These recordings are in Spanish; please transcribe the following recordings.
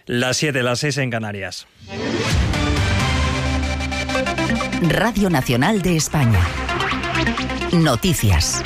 Las 7, las 6 en Canarias. Radio Nacional de España. Noticias.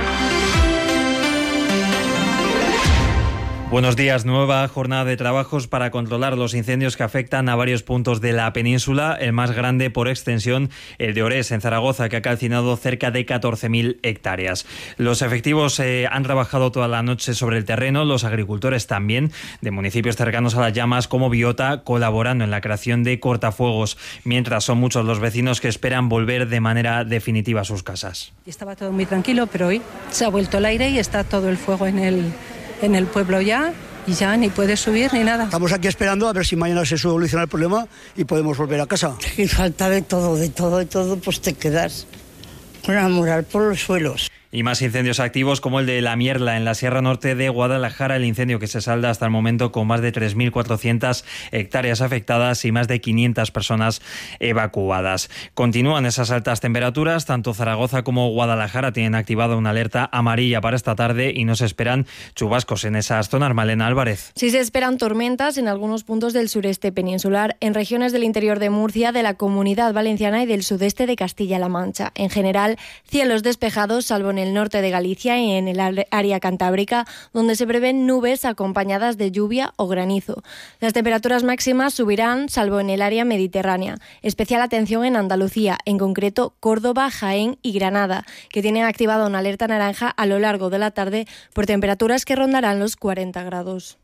Buenos días. Nueva jornada de trabajos para controlar los incendios que afectan a varios puntos de la península. El más grande por extensión, el de Orés, en Zaragoza, que ha calcinado cerca de 14.000 hectáreas. Los efectivos han trabajado toda la noche sobre el terreno, los agricultores también, de municipios cercanos a las llamas como Biota, colaborando en la creación de cortafuegos, mientras son muchos los vecinos que esperan volver de manera definitiva a sus casas. Estaba todo muy tranquilo, pero hoy se ha vuelto el aire y está todo el fuego en el pueblo ya, y ya ni puede subir ni nada. Estamos aquí esperando a ver si mañana se soluciona el problema y podemos volver a casa. Y falta de todo, pues te quedas con la moral por los suelos. Y más incendios activos como el de La Mierla en la Sierra Norte de Guadalajara, el incendio que se salda hasta el momento con más de 3.400 hectáreas afectadas y más de 500 personas evacuadas. Continúan esas altas temperaturas, tanto Zaragoza como Guadalajara tienen activada una alerta amarilla para esta tarde y no se esperan chubascos en esas zonas. Malena Álvarez. Sí se esperan tormentas en algunos puntos del sureste peninsular, en regiones del interior de Murcia, de la Comunidad Valenciana y del sudeste de Castilla-La Mancha. En general, cielos despejados, salvo en el norte de Galicia y en el área cantábrica, donde se prevén nubes acompañadas de lluvia o granizo. Las temperaturas máximas subirán, salvo en el área mediterránea. Especial atención en Andalucía, en concreto Córdoba, Jaén y Granada, que tienen activada una alerta naranja a lo largo de la tarde por temperaturas que rondarán los 40 grados.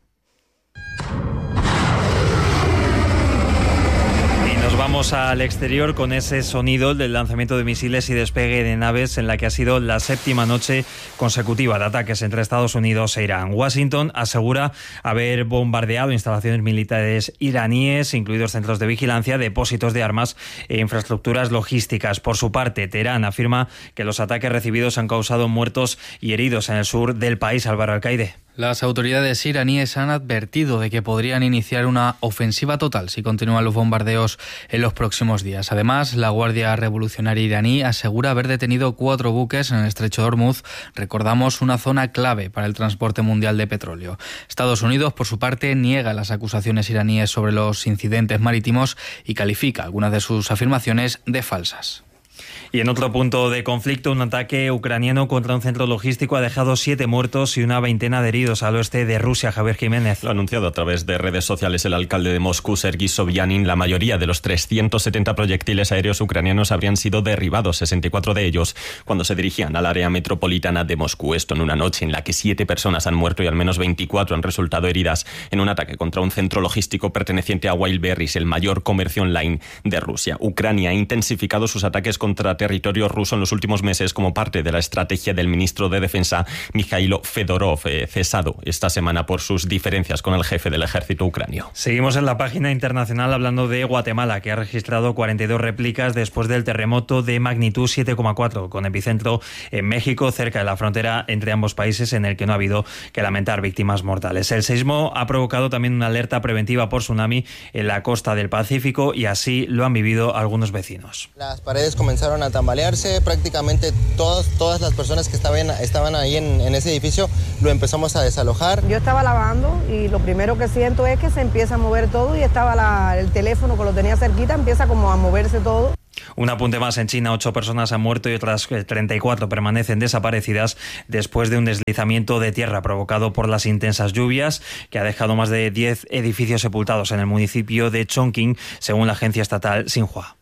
Nos vamos al exterior con ese sonido del lanzamiento de misiles y despegue de naves en la que ha sido la 7ª noche consecutiva de ataques entre Estados Unidos e Irán. Washington asegura haber bombardeado instalaciones militares iraníes, incluidos centros de vigilancia, depósitos de armas e infraestructuras logísticas. Por su parte, Teherán afirma que los ataques recibidos han causado muertos y heridos en el sur del país. Álvaro Alcaide. Las autoridades iraníes han advertido de que podrían iniciar una ofensiva total si continúan los bombardeos en los próximos días. Además, la Guardia Revolucionaria iraní asegura haber detenido 4 buques en el estrecho de Hormuz, recordamos, una zona clave para el transporte mundial de petróleo. Estados Unidos, por su parte, niega las acusaciones iraníes sobre los incidentes marítimos y califica algunas de sus afirmaciones de falsas. Y en otro punto de conflicto, un ataque ucraniano contra un centro logístico ha dejado 7 muertos y una veintena de heridos al oeste de Rusia. Javier Jiménez. Lo ha anunciado a través de redes sociales el alcalde de Moscú, Sergei Sobyanin. La mayoría de los 370 proyectiles aéreos ucranianos habrían sido derribados, 64 de ellos, cuando se dirigían al área metropolitana de Moscú. Esto en una noche en la que 7 personas han muerto y al menos 24 han resultado heridas en un ataque contra un centro logístico perteneciente a Wildberries, el mayor comercio online de Rusia. Ucrania ha intensificado sus ataques contra territorio ruso en los últimos meses como parte de la estrategia del ministro de Defensa Mikhailo Fedorov, cesado esta semana por sus diferencias con el jefe del ejército ucranio. Seguimos en la página internacional hablando de Guatemala, que ha registrado 42 réplicas después del terremoto de magnitud 7,4, con epicentro en México, cerca de la frontera entre ambos países, en el que no ha habido que lamentar víctimas mortales. El sismo ha provocado también una alerta preventiva por tsunami en la costa del Pacífico y así lo han vivido algunos vecinos. Las paredes comenzaron a tambalearse, prácticamente todas las personas que estaban ahí en ese edificio lo empezamos a desalojar. Yo estaba lavando y lo primero que siento es que se empieza a mover todo y estaba el teléfono que lo tenía cerquita, empieza como a moverse todo. Un apunte más: en China, 8 personas han muerto y otras 34 permanecen desaparecidas después de un deslizamiento de tierra provocado por las intensas lluvias que ha dejado más de 10 edificios sepultados en el municipio de Chongqing, según la agencia estatal Xinhua.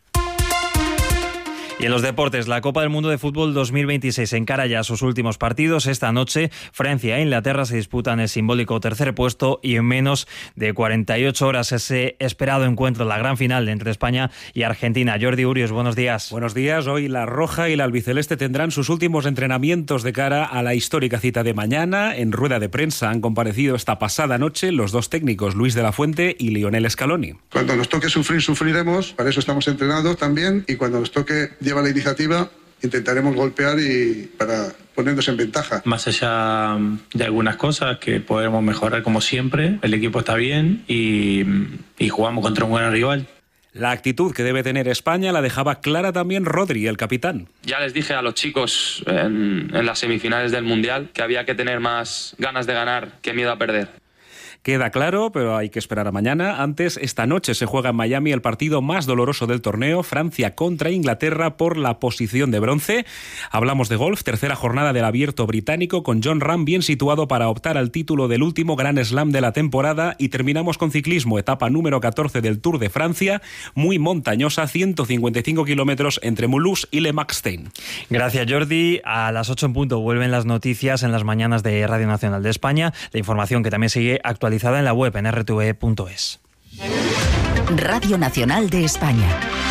Y en los deportes, la Copa del Mundo de Fútbol 2026 encara ya sus últimos partidos. Esta noche, Francia e Inglaterra se disputan el simbólico tercer puesto y en menos de 48 horas ese esperado encuentro, la gran final entre España y Argentina. Jordi Urios, buenos días. Buenos días. Hoy la roja y la albiceleste tendrán sus últimos entrenamientos de cara a la histórica cita de mañana. En rueda de prensa han comparecido esta pasada noche los dos técnicos, Luis de la Fuente y Lionel Scaloni. Cuando nos toque sufrir, sufriremos. Para eso estamos entrenados también. Y cuando nos toque lleva la iniciativa, intentaremos golpear y para ponernos en ventaja. Más allá de algunas cosas que podremos mejorar como siempre, el equipo está bien y jugamos contra un buen rival. La actitud que debe tener España la dejaba clara también Rodri, el capitán. Ya les dije a los chicos en las semifinales del Mundial que había que tener más ganas de ganar que miedo a perder. Queda claro, pero hay que esperar a mañana. Antes, esta noche se juega en Miami el partido más doloroso del torneo, Francia contra Inglaterra por la posición de bronce. Hablamos de golf, tercera jornada del Abierto británico, con Jon Rahm bien situado para optar al título del último Grand Slam de la temporada, y terminamos con ciclismo, etapa número 14 del Tour de Francia, muy montañosa, 155 kilómetros entre Mulhouse y Le Marstein. Gracias, Jordi. A las 8 en punto vuelven las noticias en las mañanas de Radio Nacional de España, la información que también sigue actualizada en la web en rtve.es. Radio Nacional de España.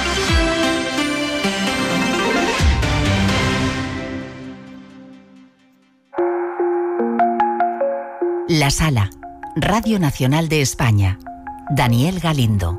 La Sala, Radio Nacional de España. Daniel Galindo.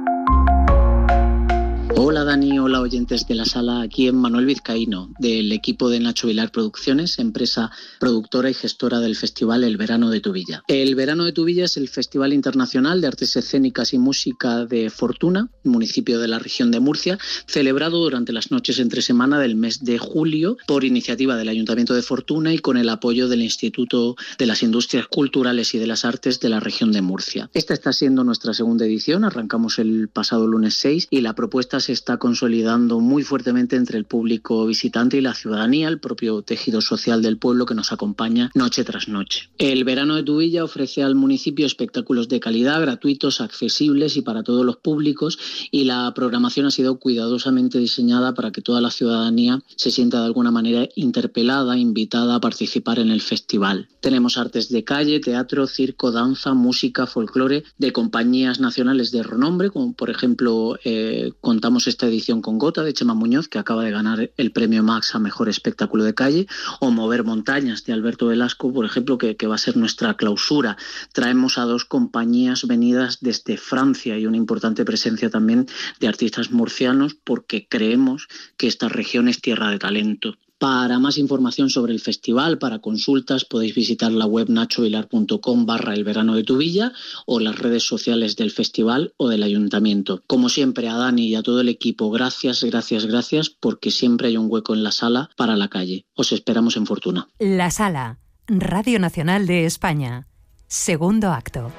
Hola Dani, hola oyentes de La Sala, aquí en Manuel Vizcaíno, del equipo de Nacho Vilar Producciones, empresa productora y gestora del festival El Verano de tu Villa. El Verano de tu Villa es el Festival Internacional de Artes Escénicas y Música de Fortuna, municipio de la región de Murcia, celebrado durante las noches entre semana del mes de julio por iniciativa del Ayuntamiento de Fortuna y con el apoyo del Instituto de las Industrias Culturales y de las Artes de la región de Murcia. Esta está siendo nuestra segunda edición, arrancamos el pasado lunes 6 y la propuesta se está consolidando muy fuertemente entre el público visitante y la ciudadanía, el propio tejido social del pueblo que nos acompaña noche tras noche. El Verano de tu Villa ofrece al municipio espectáculos de calidad, gratuitos, accesibles y para todos los públicos, y la programación ha sido cuidadosamente diseñada para que toda la ciudadanía se sienta de alguna manera interpelada, invitada a participar en el festival. Tenemos artes de calle, teatro, circo, danza, música, folclore de compañías nacionales de renombre, como por ejemplo contamos esta edición con Gota de Chema Muñoz, que acaba de ganar el premio Max a Mejor Espectáculo de Calle, o Mover Montañas de Alberto Velasco, por ejemplo, que va a ser nuestra clausura. Traemos a dos compañías venidas desde Francia y una importante presencia también de artistas murcianos, porque creemos que esta región es tierra de talento. Para más información sobre el festival, para consultas, podéis visitar la web nachovilar.com/El Verano de tu Villa o las redes sociales del festival o del ayuntamiento. Como siempre, a Dani y a todo el equipo, gracias, porque siempre hay un hueco en la sala para la calle. Os esperamos en Fortuna. La Sala, Radio Nacional de España. Segundo acto.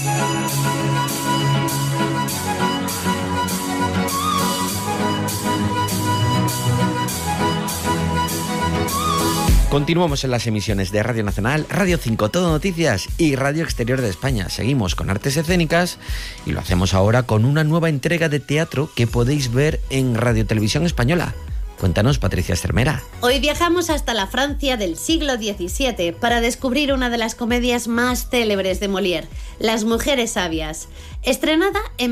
Continuamos en las emisiones de Radio Nacional, Radio 5 Todo Noticias y Radio Exterior de España. Seguimos con artes escénicas y lo hacemos ahora con una nueva entrega de teatro que podéis ver en Radio Televisión Española. Cuéntanos, Patricia Estermera. Hoy viajamos hasta la Francia del siglo XVII para descubrir una de las comedias más célebres de Molière, Las Mujeres Sabias. Estrenada en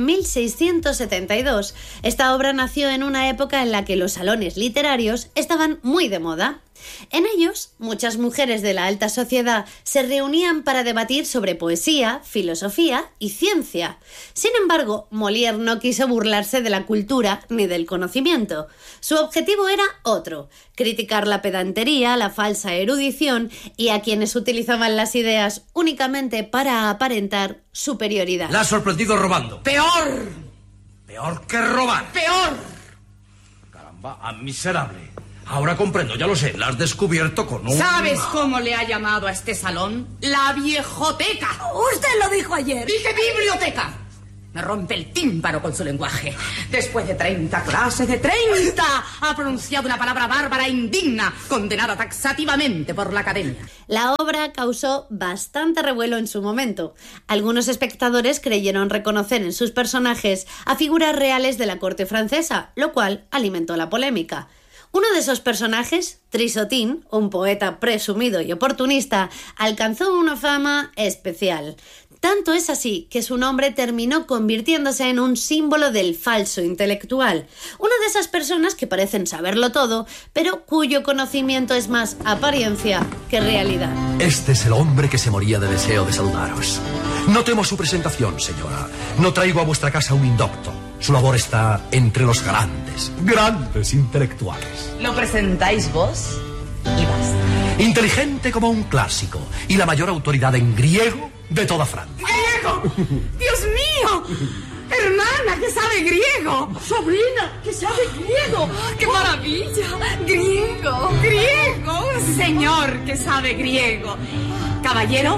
1672, esta obra nació en una época en la que los salones literarios estaban muy de moda. En ellos, muchas mujeres de la alta sociedad se reunían para debatir sobre poesía, filosofía y ciencia. Sin embargo, Molière no quiso burlarse de la cultura ni del conocimiento. Su objetivo era otro: criticar la pedantería, la falsa erudición y a quienes utilizaban las ideas únicamente para aparentar superioridad. La has sorprendido robando. ¡Peor! ¡Peor que robar! ¡Peor! Caramba, miserable. Ahora comprendo, ya lo sé, la has descubierto con un... ¿Sabes cómo le ha llamado a este salón? La viejoteca. Usted lo dijo ayer. Dije biblioteca. Me rompe el tímpano con su lenguaje. Después de 30 clases, de 30, ha pronunciado una palabra bárbara e indigna, condenada taxativamente por la academia. La obra causó bastante revuelo en su momento. Algunos espectadores creyeron reconocer en sus personajes a figuras reales de la corte francesa, lo cual alimentó la polémica. Uno de esos personajes, Trisotín, un poeta presumido y oportunista, alcanzó una fama especial. Tanto es así que su nombre terminó convirtiéndose en un símbolo del falso intelectual. Una de esas personas que parecen saberlo todo, pero cuyo conocimiento es más apariencia que realidad. Este es el hombre que se moría de deseo de saludaros. No temo su presentación, señora. No traigo a vuestra casa un indocto. Su labor está entre los grandes intelectuales. ¿Lo presentáis vos? Y basta. Inteligente como un clásico y la mayor autoridad en griego de toda Francia. ¡Griego! ¡Dios mío! ¡Hermana, que sabe griego! ¡Sobrina, que sabe griego! ¡Qué maravilla! ¡Griego! ¡Griego! ¡Un señor que sabe griego! Caballero,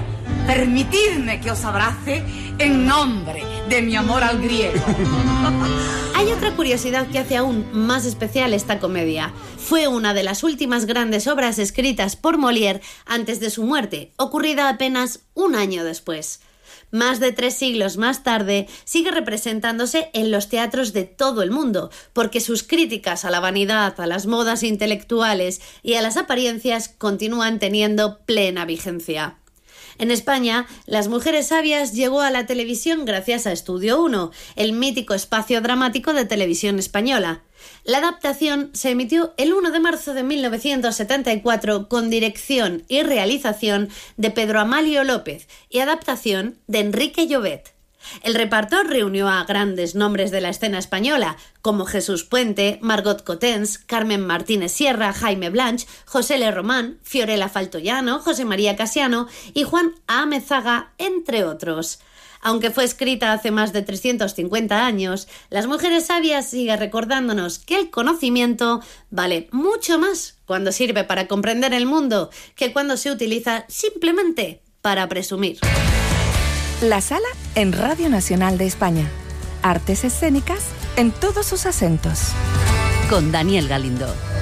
Permitidme que os abrace en nombre de mi amor al griego. Hay otra curiosidad que hace aún más especial esta comedia. Fue una de las últimas grandes obras escritas por Molière antes de su muerte, ocurrida apenas un año después. Más de 3 siglos más tarde, sigue representándose en los teatros de todo el mundo, porque sus críticas a la vanidad, a las modas intelectuales y a las apariencias continúan teniendo plena vigencia. En España, Las Mujeres Sabias llegó a la televisión gracias a Estudio 1, el mítico espacio dramático de Televisión Española. La adaptación se emitió el 1 de marzo de 1974 con dirección y realización de Pedro Amalio López y adaptación de Enrique Llobet. El reparto reunió a grandes nombres de la escena española, como Jesús Puente, Margot Cotens, Carmen Martínez Sierra, Jaime Blanch, José L. Román, Fiorella Faltoyano, José María Casiano y Juan Amezaga, entre otros. Aunque fue escrita hace más de 350 años, Las Mujeres Sabias sigue recordándonos que el conocimiento vale mucho más cuando sirve para comprender el mundo que cuando se utiliza simplemente para presumir. La Sala en Radio Nacional de España. Artes escénicas en todos sus acentos. Con Daniel Galindo.